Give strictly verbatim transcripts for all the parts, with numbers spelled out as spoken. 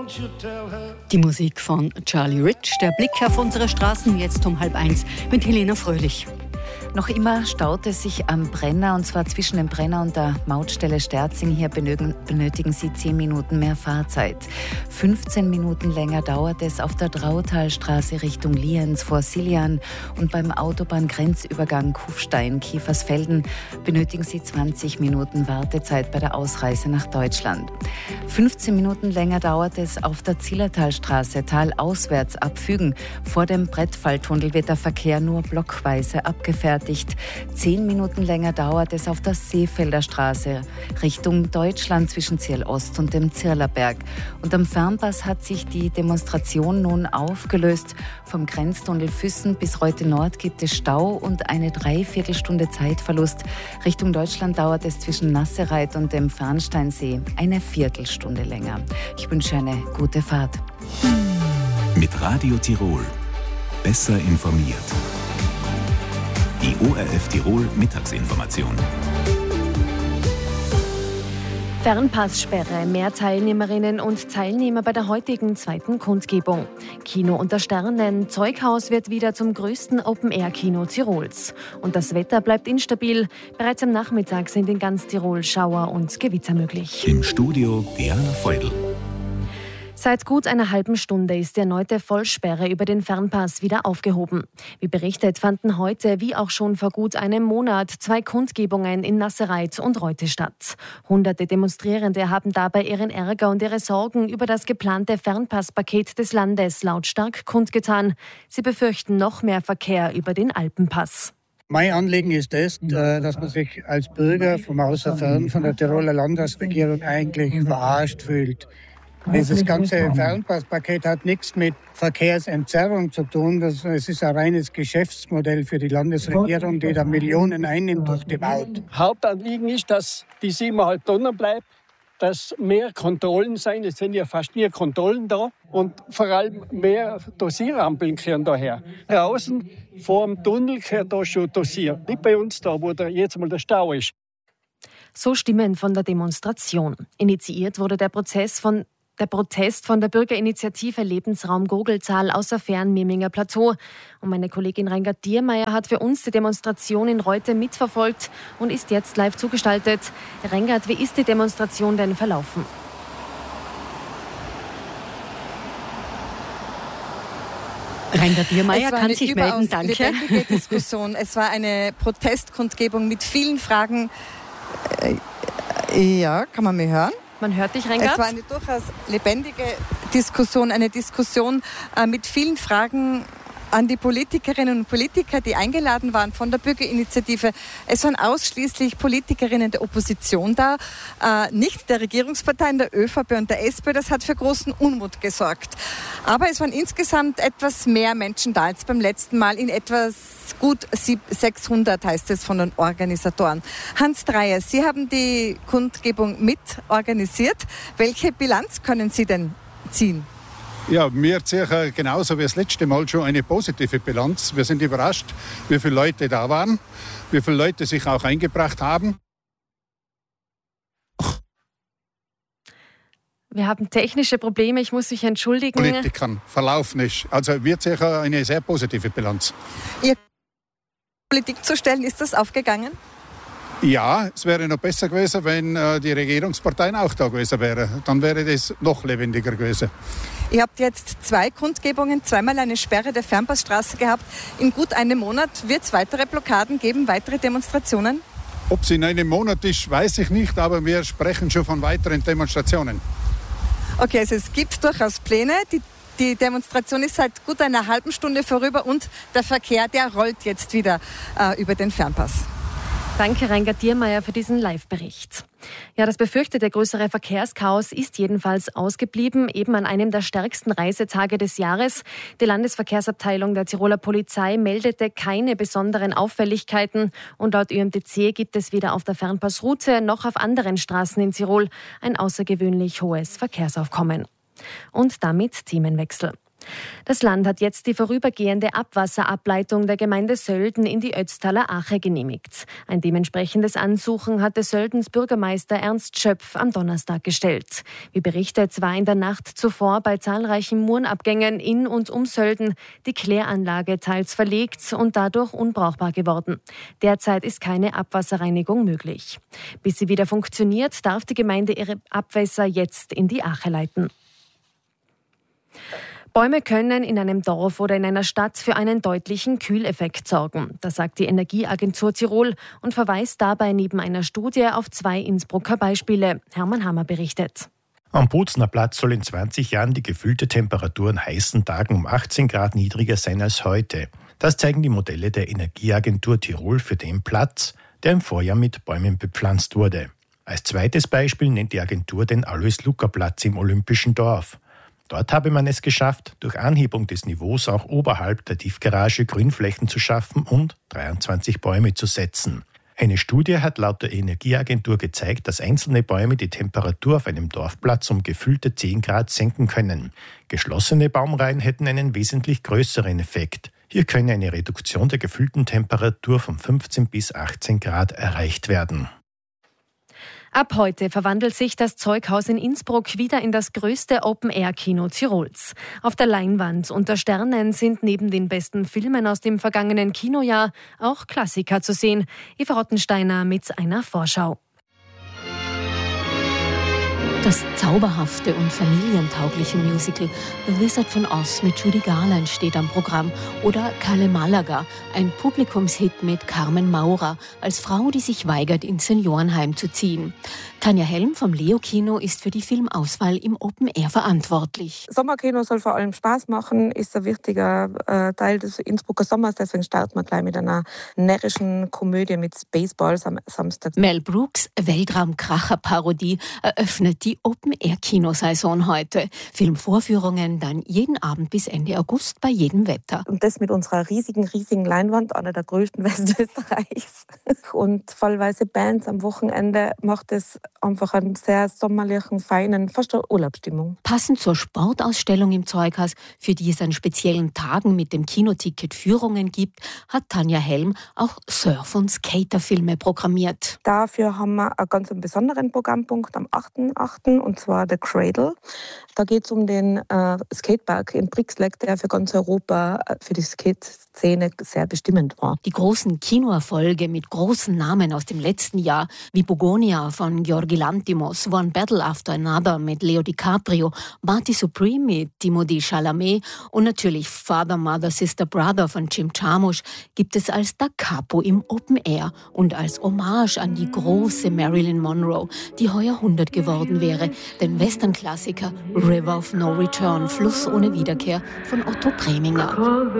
Die Musik von Charlie Rich, der Blick auf unsere Straßen jetzt um halb eins mit Helena Fröhlich. Noch immer staut es sich am Brenner, und zwar zwischen dem Brenner und der Mautstelle Sterzing. Hier benötigen Sie zehn Minuten mehr Fahrzeit. fünfzehn Minuten länger dauert es auf der Drautalstraße Richtung Lienz vor Siljan, und beim Autobahngrenzübergang Kufstein-Kiefersfelden benötigen Sie zwanzig Minuten Wartezeit bei der Ausreise nach Deutschland. fünfzehn Minuten länger dauert es auf der Zillertalstraße talauswärts ab Fügen. Vor dem Brettfalltunnel wird der Verkehr nur blockweise abgefertigt. Zehn Minuten länger dauert es auf der Seefelder Straße Richtung Deutschland zwischen Zierl Ost und dem Zirlerberg. Und am Fernpass hat sich die Demonstration nun aufgelöst. Vom Grenztunnel Füssen bis Reute Nord gibt es Stau und eine Dreiviertelstunde Zeitverlust. Richtung Deutschland dauert es zwischen Nassereit und dem Farnsteinsee eine Viertelstunde länger. Ich wünsche eine gute Fahrt. Mit Radio Tirol. Besser informiert. Die O R F Tirol Mittagsinformation. Fernpasssperre, mehr Teilnehmerinnen und Teilnehmer bei der heutigen zweiten Kundgebung. Kino unter Sternen, Zeughaus wird wieder zum größten Open-Air-Kino Tirols. Und das Wetter bleibt instabil. Bereits am Nachmittag sind in ganz Tirol Schauer und Gewitter möglich. Im Studio Diana Feudel. Seit gut einer halben Stunde ist die erneute Vollsperre über den Fernpass wieder aufgehoben. Wie berichtet, fanden heute, wie auch schon vor gut einem Monat, zwei Kundgebungen in Nassereit und Reute statt. Hunderte Demonstrierende haben dabei ihren Ärger und ihre Sorgen über das geplante Fernpasspaket des Landes lautstark kundgetan. Sie befürchten noch mehr Verkehr über den Alpenpass. Mein Anliegen ist das, dass man sich als Bürger vom Außerfern von der Tiroler Landesregierung eigentlich verarscht fühlt. Dieses ganze Fernpasspaket hat nichts mit Verkehrsentzerrung zu tun. Das, es ist ein reines Geschäftsmodell für die Landesregierung, die da Millionen einnimmt durch die Maut. Hauptanliegen ist, dass die siebeneinhalb Tonnen bleibt, dass mehr Kontrollen sein. Es sind ja fast nie Kontrollen da. Und vor allem mehr Dosierrampeln kehren daher. Draußen vor dem Tunnel kehrt da schon dosiert. Nicht bei uns da, wo der, jetzt mal der Stau ist. So Stimmen von der Demonstration. Initiiert wurde der Prozess von Der Protest von der Bürgerinitiative Lebensraum Gogeltal aus der Fernmeminger Plateau. Und meine Kollegin Reingard Diermeier hat für uns die Demonstration in Reute mitverfolgt und ist jetzt live zugeschaltet. Reingard, wie ist die Demonstration denn verlaufen? Reingard Diermeier kann sich melden, danke. Es war eine überaus lebendige Diskussion. Es war eine Protestkundgebung mit vielen Fragen. Ja, kann man mich hören? Man hört dich, Reingard. Es war eine durchaus lebendige Diskussion, eine Diskussion äh, mit vielen Fragen an die Politikerinnen und Politiker, die eingeladen waren von der Bürgerinitiative. Es waren ausschließlich Politikerinnen der Opposition da, äh, nicht der Regierungsparteien, der ÖVP und der S P. Das hat für großen Unmut gesorgt. Aber es waren insgesamt etwas mehr Menschen da als beim letzten Mal, in etwas gut sechshundert heißt es von den Organisatoren. Hans Dreyer, Sie haben die Kundgebung mit organisiert. Welche Bilanz können Sie denn ziehen? Ja, wir ziehen genauso wie das letzte Mal schon eine positive Bilanz. Wir sind überrascht, wie viele Leute da waren, wie viele Leute sich auch eingebracht haben. Wir haben technische Probleme, ich muss mich entschuldigen. Politikern verlaufen ist. Also wir ziehen eine sehr positive Bilanz. Ihr Politik zu stellen, ist das aufgegangen? Ja, es wäre noch besser gewesen, wenn äh, die Regierungsparteien auch da gewesen wären. Dann wäre das noch lebendiger gewesen. Ihr habt jetzt zwei Kundgebungen, zweimal eine Sperre der Fernpassstraße gehabt. In gut einem Monat wird es weitere Blockaden geben, weitere Demonstrationen? Ob es in einem Monat ist, weiß ich nicht, aber wir sprechen schon von weiteren Demonstrationen. Okay, also es gibt durchaus Pläne. Die, die Demonstration ist seit gut einer halben Stunde vorüber und der Verkehr, der rollt jetzt wieder äh, über den Fernpass. Danke, Reingard Diermeier, für diesen Live-Bericht. Ja, das befürchtete größere Verkehrschaos ist jedenfalls ausgeblieben, eben an einem der stärksten Reisetage des Jahres. Die Landesverkehrsabteilung der Tiroler Polizei meldete keine besonderen Auffälligkeiten und laut Ö M T C gibt es weder auf der Fernpassroute noch auf anderen Straßen in Tirol ein außergewöhnlich hohes Verkehrsaufkommen. Und damit Themenwechsel. Das Land hat jetzt die vorübergehende Abwasserableitung der Gemeinde Sölden in die Ötztaler Ache genehmigt. Ein dementsprechendes Ansuchen hatte Söldens Bürgermeister Ernst Schöpf am Donnerstag gestellt. Wie berichtet, war in der Nacht zuvor bei zahlreichen Murenabgängen in und um Sölden die Kläranlage teils verlegt und dadurch unbrauchbar geworden. Derzeit ist keine Abwasserreinigung möglich. Bis sie wieder funktioniert, darf die Gemeinde ihre Abwässer jetzt in die Ache leiten. Bäume können in einem Dorf oder in einer Stadt für einen deutlichen Kühleffekt sorgen. Das sagt die Energieagentur Tirol und verweist dabei neben einer Studie auf zwei Innsbrucker Beispiele. Hermann Hammer berichtet. Am Bozner Platz soll in zwanzig Jahren die gefühlte Temperatur an heißen Tagen um achtzehn Grad niedriger sein als heute. Das zeigen die Modelle der Energieagentur Tirol für den Platz, der im Vorjahr mit Bäumen bepflanzt wurde. Als zweites Beispiel nennt die Agentur den Alois-Lucker-Platz im Olympischen Dorf. Dort habe man es geschafft, durch Anhebung des Niveaus auch oberhalb der Tiefgarage Grünflächen zu schaffen und dreiundzwanzig Bäume zu setzen. Eine Studie hat laut der Energieagentur gezeigt, dass einzelne Bäume die Temperatur auf einem Dorfplatz um gefühlte zehn Grad senken können. Geschlossene Baumreihen hätten einen wesentlich größeren Effekt. Hier könne eine Reduktion der gefühlten Temperatur von fünfzehn bis achtzehn Grad erreicht werden. Ab heute verwandelt sich das Zeughaus in Innsbruck wieder in das größte Open-Air-Kino Tirols. Auf der Leinwand unter Sternen sind neben den besten Filmen aus dem vergangenen Kinojahr auch Klassiker zu sehen. Eva Rottensteiner mit einer Vorschau. Das zauberhafte und familientaugliche Musical The Wizard von Oz mit Judy Garland steht am Programm oder Kalle Malaga, ein Publikumshit mit Carmen Maurer als Frau, die sich weigert, ins Seniorenheim zu ziehen. Tanja Helm vom Leo-Kino ist für die Filmauswahl im Open Air verantwortlich. Sommerkino soll vor allem Spaß machen, ist ein wichtiger äh, Teil des Innsbrucker Sommers, deswegen starten wir gleich mit einer närrischen Komödie mit Spaceballs am Samstag. Mel Brooks' Weltraumkracher-Parodie eröffnet die Open-Air-Kinosaison heute. Filmvorführungen dann jeden Abend bis Ende August bei jedem Wetter. Und das mit unserer riesigen, riesigen Leinwand, einer der größten Westösterreichs. Und fallweise Bands am Wochenende macht es einfach einen sehr sommerlichen, feinen, fast eine Urlaubsstimmung. Passend zur Sportausstellung im Zeughaus, für die es an speziellen Tagen mit dem Kinoticket Führungen gibt, hat Tanja Helm auch Surf- und Skaterfilme programmiert. Dafür haben wir einen ganz besonderen Programmpunkt am achten achten und zwar The Cradle. Da geht es um den äh, Skatepark in Brixleck, der für ganz Europa äh, für die Skate-Szene sehr bestimmend war. Die großen Kinoerfolge mit großen Namen aus dem letzten Jahr, wie Begonia von Georgi Lantimos, One Battle After Another mit Leo DiCaprio, Marty Supreme mit Timothée Chalamet und natürlich Father, Mother, Sister, Brother von Jim Jarmusch gibt es als Da Capo im Open Air und als Hommage an die große Marilyn Monroe, die heuer hundert geworden wäre, den Western-Klassiker River of No Return, Fluss ohne Wiederkehr von Otto Preminger.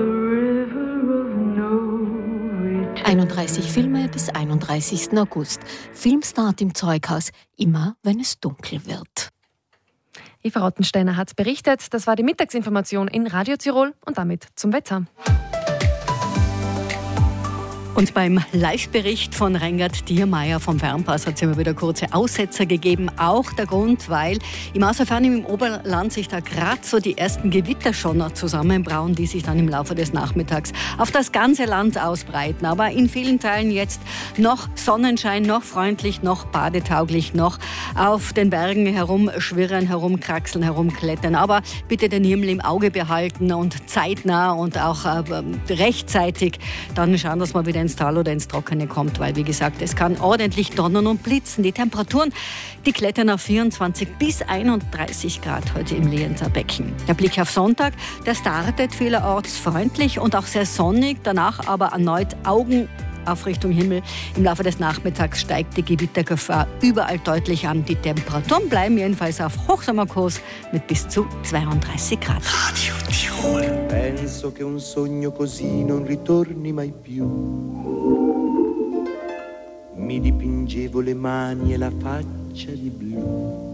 einunddreißig Filme bis einunddreißigsten August. Filmstart im Zeughaus, immer wenn es dunkel wird. Eva Rottensteiner hat berichtet. Das war die Mittagsinformation in Radio Tirol und damit zum Wetter. Und beim Live-Bericht von Rengert Diermeier vom Fernpass hat es immer wieder kurze Aussetzer gegeben. Auch der Grund, weil im Außerfernen im Oberland sich da gerade so die ersten Gewitter schon zusammenbrauen, die sich dann im Laufe des Nachmittags auf das ganze Land ausbreiten. Aber in vielen Teilen jetzt noch Sonnenschein, noch freundlich, noch badetauglich, noch auf den Bergen herumschwirren, herumkraxeln, herumklettern. Aber bitte den Himmel im Auge behalten und zeitnah und auch äh, rechtzeitig dann schauen, dass man wieder ins Tal oder ins Trockene kommt, weil wie gesagt, es kann ordentlich donnern und blitzen. Die Temperaturen, die klettern auf vierundzwanzig bis einunddreißig Grad heute im Lienzer Becken. Der Blick auf Sonntag, der startet vielerorts freundlich und auch sehr sonnig, danach aber erneut Augen auf Richtung Himmel. Im Laufe des Nachmittags steigt die Gewittergefahr überall deutlich an. Die Temperaturen bleiben jedenfalls auf Hochsommerkurs mit bis zu zweiunddreißig Grad. Radio Tirol. Penso che un sogno così non ritorni mai più. Mi dipingevo le mani e la faccia di blu.